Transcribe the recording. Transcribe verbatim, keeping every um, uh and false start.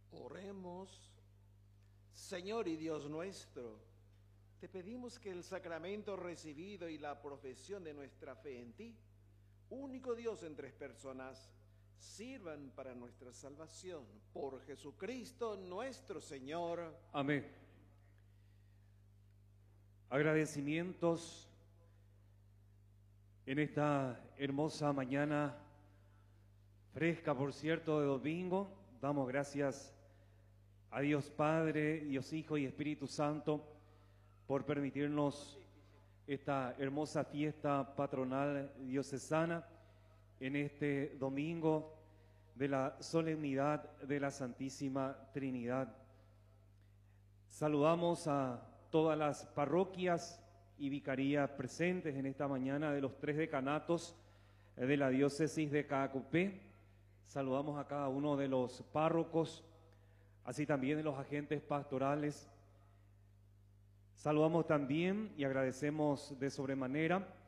Oremos. Señor y Dios nuestro, te pedimos que el sacramento recibido y la profesión de nuestra fe en ti, único Dios en tres personas, sirvan para nuestra salvación. Por Jesucristo nuestro Señor. Amén. Agradecimientos en esta hermosa mañana, fresca por cierto, de domingo. Damos gracias a Dios Padre, Dios Hijo y Espíritu Santo por permitirnos esta hermosa fiesta patronal diocesana en este domingo de la solemnidad de la Santísima Trinidad. Saludamos a todas las parroquias y vicarías presentes en esta mañana de los tres decanatos de la diócesis de Caacupé. Saludamos a cada uno de los párrocos, así también de los agentes pastorales. Saludamos también y agradecemos de sobremanera